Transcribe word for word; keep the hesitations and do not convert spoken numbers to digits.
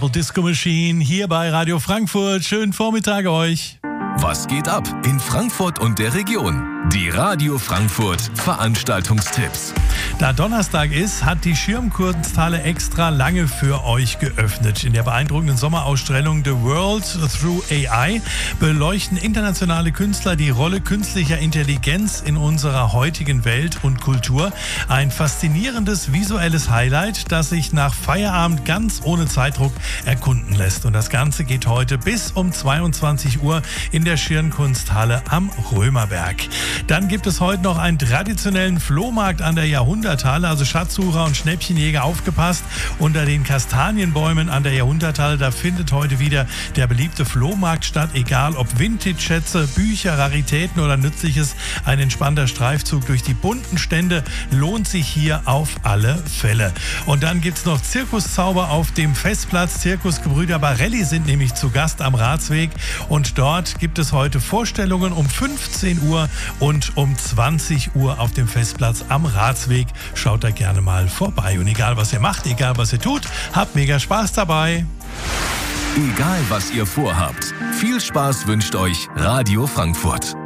Purple Disco Machine hier bei Radio Frankfurt. Schönen Vormittag euch. Was geht ab in Frankfurt und der Region? Die Radio Frankfurt Veranstaltungstipps. Da Donnerstag ist, hat die Schirmkunsthalle extra lange für euch geöffnet. In der beeindruckenden Sommerausstellung The World Through A I beleuchten internationale Künstler die Rolle künstlicher Intelligenz in unserer heutigen Welt und Kultur. Ein faszinierendes visuelles Highlight, das sich nach Feierabend ganz ohne Zeitdruck erkunden lässt. Und das Ganze geht heute bis um zweiundzwanzig Uhr in der Schirmkunsthalle am Römerberg. Dann gibt es heute noch einen traditionellen Flohmarkt an der Jahrhunderthalle, also Schatzsucher und Schnäppchenjäger, aufgepasst. Unter den Kastanienbäumen an der Jahrhunderthalle, da findet heute wieder der beliebte Flohmarkt statt, egal ob Vintage-Schätze, Bücher, Raritäten oder Nützliches. Ein entspannter Streifzug durch die bunten Stände lohnt sich hier auf alle Fälle. Und dann gibt es noch Zirkuszauber auf dem Festplatz. Zirkusgebrüder Barelli sind nämlich zu Gast am Ratsweg und dort gibt es heute Vorstellungen um fünfzehn Uhr und um zwanzig Uhr auf dem Festplatz am Ratsweg. Schaut da gerne mal vorbei. Und egal, was ihr macht, egal, was ihr tut, habt mega Spaß dabei. Egal, was ihr vorhabt, viel Spaß wünscht euch Radio Frankfurt.